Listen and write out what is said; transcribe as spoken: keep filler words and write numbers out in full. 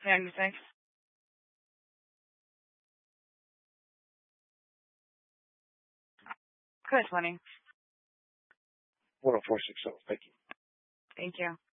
ninety-six. Good, twenty. one oh four six oh. Thank you. Thank you.